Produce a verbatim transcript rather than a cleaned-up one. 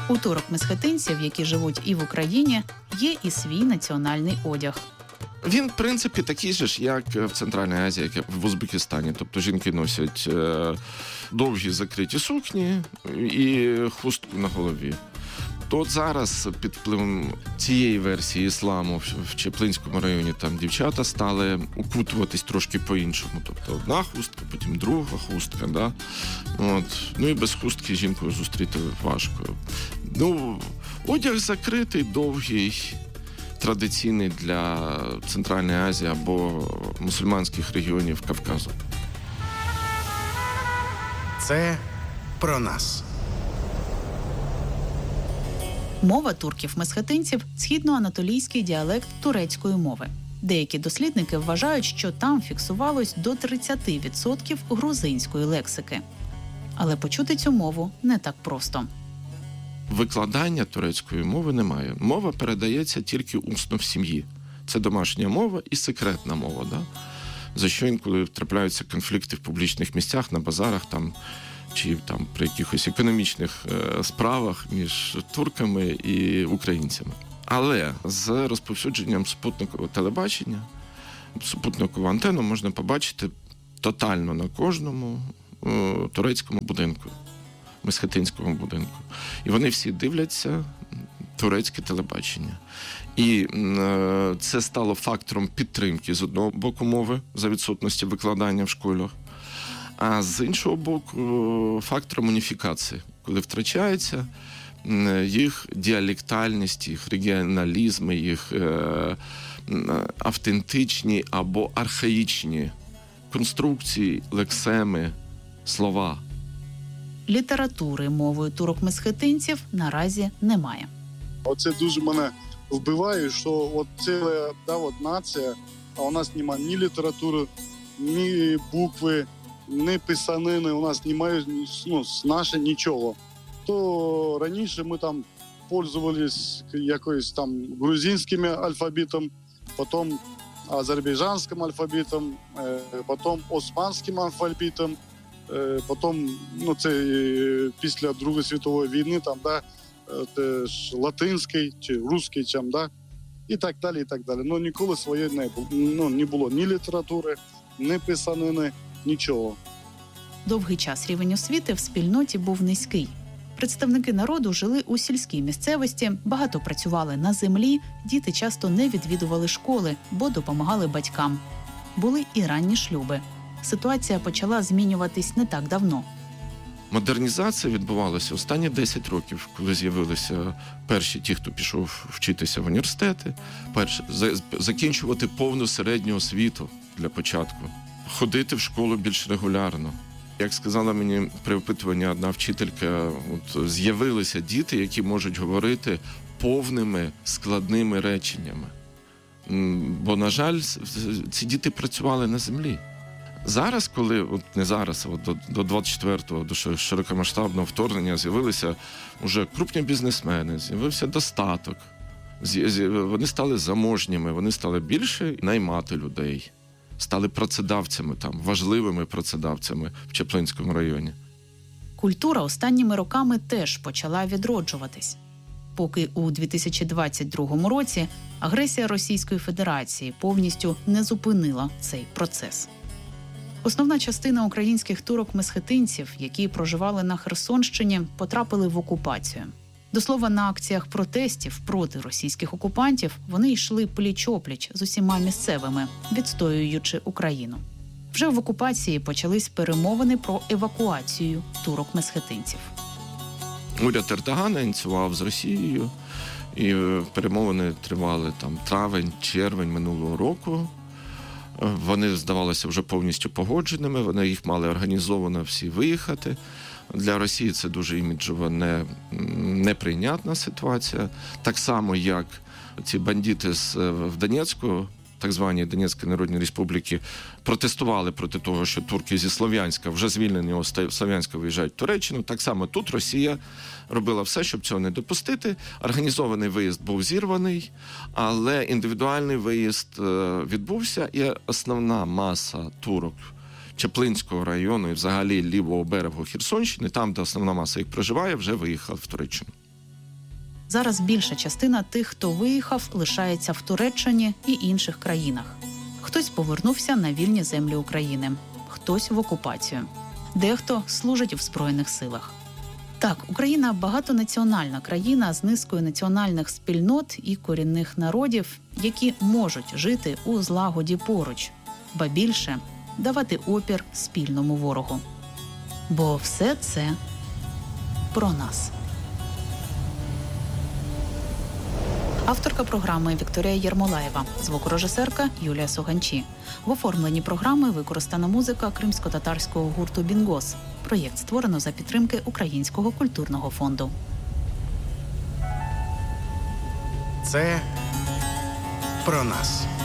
У турок-месхетинців, які живуть і в Україні, є і свій національний одяг. Він, в принципі, такий же ж, як в Центральній Азії, як в Узбекистані. Тобто жінки носять е, довгі закриті сукні і хустку на голові. То от зараз під впливом цієї версії ісламу в Чаплинському районі там дівчата стали укутуватись трошки по-іншому. Тобто одна хустка, потім друга хустка. Да? От. Ну і без хустки жінку зустріти важко. Ну, одяг закритий, довгий, традиційний для Центральної Азії або мусульманських регіонів Кавказу. Це про нас. Мова турків-месхетинців – східноанатолійський діалект турецької мови. Деякі дослідники вважають, що там фіксувалось до тридцять відсотків грузинської лексики. Але почути цю мову не так просто. Викладання турецької мови немає. Мова передається тільки усно в сім'ї. Це домашня мова і секретна мова. Да? За що інколи трапляються конфлікти в публічних місцях, на базарах там, чи там при якихось економічних е, справах між турками і українцями. Але з розповсюдженням супутникового телебачення, супутникову антенну можна побачити тотально на кожному е, турецькому будинку, месхетинському будинку. І вони всі дивляться турецьке телебачення. І е, це стало фактором підтримки з одного боку мови за відсутності викладання в школах, а з іншого боку фактором уніфікації, коли втрачається їх діалектальність, їх регіоналізми, їх е, автентичні або архаїчні конструкції, лексеми, слова. Літератури мовою турок-месхетинців наразі немає. Оце дуже мене вбиває, що от ціла да, от нація, а у нас немає ні літератури, ні букви, ні писанини, у нас немає ну, наше нічого. То раніше ми там пользувались якоюсь там грузинським алфавітом, потім азербайджанським алфавітом, потім османським алфавітом, потім, ну це після Другої світової війни, там, да, теж латинський чи русський, чим, да, і так далі, і так далі. Ну ніколи своєї не було, ну, не було ні літератури, ні писанини, нічого. Довгий час рівень освіти в спільноті був низький. Представники народу жили у сільській місцевості, багато працювали на землі, діти часто не відвідували школи, бо допомагали батькам. Були і ранні шлюби. Ситуація почала змінюватись не так давно. Модернізація відбувалася останні десять років, коли з'явилися перші ті, хто пішов вчитися в університети, перші, закінчувати повну середню освіту для початку, ходити в школу більш регулярно. Як сказала мені при опитуванні одна вчителька, от, з'явилися діти, які можуть говорити повними складними реченнями. Бо, на жаль, ці діти працювали на землі. Зараз, коли, от не зараз, от до, до двадцять четвертого, до широкомасштабного вторгнення з'явилися вже крупні бізнесмени, з'явився достаток, вони стали заможніми, вони стали більше наймати людей, стали працедавцями там, важливими працедавцями в Чаплинському районі. Культура останніми роками теж почала відроджуватись. Поки у дві тисячі двадцять другому році агресія Російської Федерації повністю не зупинила цей процес. Основна частина українських турок-месхетинців, які проживали на Херсонщині, потрапили в окупацію. До слова, на акціях протестів проти російських окупантів вони йшли пліч-опліч з усіма місцевими, відстоюючи Україну. Вже в окупації почались перемовини про евакуацію турок-месхетинців. Уряд Ердогана ініціював з Росією, і перемовини тривали там травень, червень минулого року. Вони, здавалося, вже повністю погодженими, вони їх мали організовано всі виїхати. Для Росії це дуже іміджово не, неприйнятна ситуація. Так само, як ці бандити з, в Донецьку, так звані Донецької Народної Республіки, протестували проти того, що турки зі Слов'янська, вже звільнені Слов'янська, виїжджають в Туреччину. Так само тут Росія робила все, щоб цього не допустити. Організований виїзд був зірваний, але індивідуальний виїзд відбувся, і основна маса турок Чаплинського району і взагалі лівого берегу Херсонщини, там, де основна маса їх проживає, вже виїхала в Туреччину. Зараз більша частина тих, хто виїхав, лишається в Туреччині і інших країнах. Хтось повернувся на вільні землі України, хтось в окупацію. Дехто служить в Збройних силах. Так, Україна – багатонаціональна країна з низкою національних спільнот і корінних народів, які можуть жити у злагоді поруч, ба більше – давати опір спільному ворогу. Бо все це про нас. Авторка програми Вікторія Єрмолаєва, звукорежисерка Юлія Суганчі. В оформленні програми використана музика кримсько-татарського гурту «Бінгос». Проєкт створено за підтримки Українського культурного фонду. Це про нас.